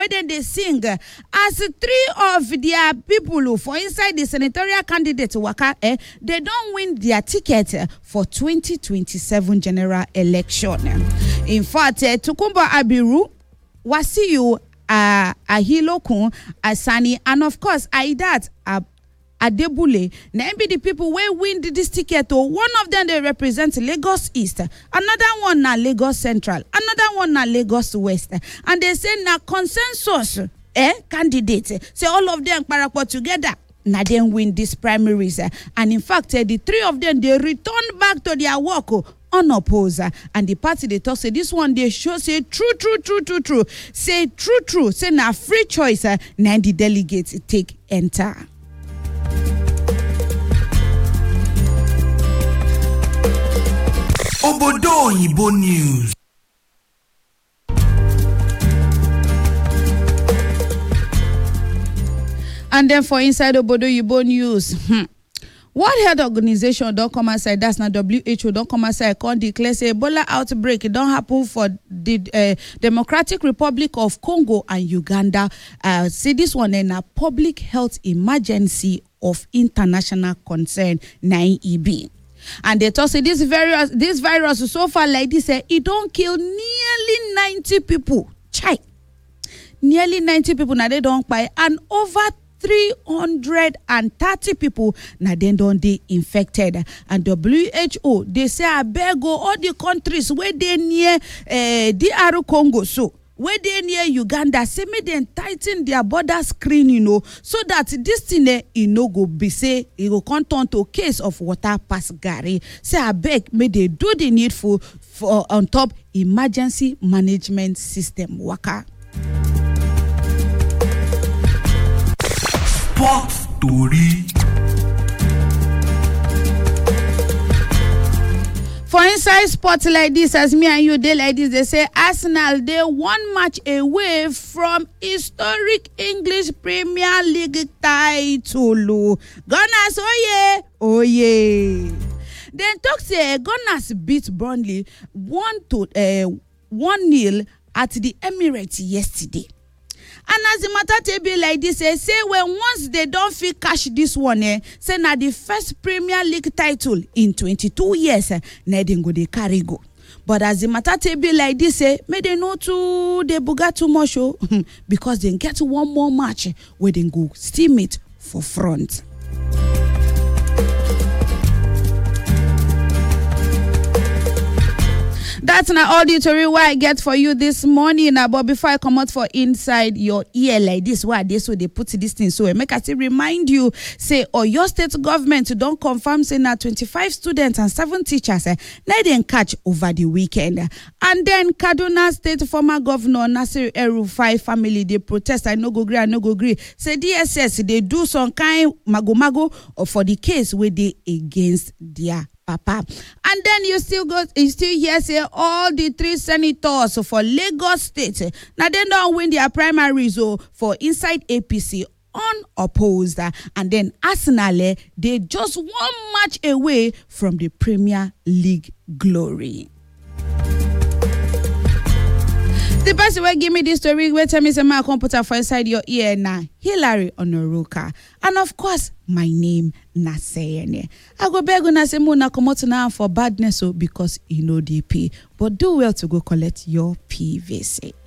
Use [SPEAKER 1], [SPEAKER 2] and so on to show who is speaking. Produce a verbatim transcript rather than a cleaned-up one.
[SPEAKER 1] then they sing as three of their people for inside the senatorial candidate waka eh, they don't win their ticket for twenty twenty-seven general election. In fact, eh, Tukumba Abiru, Wasiu uh, Ahilokun, Asani, and of course Aidat uh, Adebule, na be the people wey win this ticket. Oh, one of them they represent Lagos East, another one na Lagos Central, another one na Lagos West, and they say na consensus eh candidate. Say all of them paraport together. Na then win this primaries, and in fact, eh, the three of them they return back to their work oh, unopposed, and the party they talk say this one they show say true, true, true, true, true, say true, true, say na free choice. Uh, na the delegates take enter.
[SPEAKER 2] Obodo Oyibo News.
[SPEAKER 1] And then for inside Obodo Oyibo News, hmm. World Health Organization don't come outside, that's not W H O, don't come outside, can't declare say Ebola outbreak. It don't happen for the uh, Democratic Republic of Congo and Uganda. Uh, see this one in a public health emergency of international concern, nine E B. And they talk say this virus, this virus so far like this, eh, it don't kill nearly ninety people. Chai. Nearly ninety people now they don't buy, and over three hundred thirty people now then don't they infected. And W H O they say I beg go all the countries where they near uh, D R Congo, so where they near Uganda, say me then tighten their border screen, you know, so that this thing eh, you know go be say it will come turn to case of water pass Gary. Say I beg may they do the needful for on top emergency management system waka.
[SPEAKER 2] Sport story.
[SPEAKER 1] For inside sports like this, as me and you they like this, they say Arsenal they one match away from historic English Premier League title. Gunners, oh yeah, oh yeah. Then talk say Gunners beat Burnley one to uh, one nil at the Emirates yesterday. And as the matter to be like this, say, say when once they don't feel cash this one, eh, say na the first Premier League title in twenty-two years, eh, na they go they carry go. But as the matter to be like this, say, may they know to they buga too much, oh, because they get one more match where they go steam it for front. That's not all the story what I get for you this morning. Uh, but before I come out for inside your ear like this, why they so they put this thing so I make us remind you, say, or your state government don't confirm say now twenty-five students and seven teachers eh, let them catch over the weekend. And then Kaduna State former governor Nasir El-Rufai family they protest. I no go agree, I no go agree. Say D S S they do some kind mago mago for the case where they against their papa. And then you still go you still hear say all the three senators for Lagos State now they don't win their primaries oh, for inside A P C unopposed. And then Arsenal they just one match away from the Premier League glory. The person will give me this story where tell me say my computer for inside your ear now. Hilary Onoruka. And of course, my name Naseyene. I go beg una say mo na comot now for badness so because you know D P. But do well to go collect your P V C.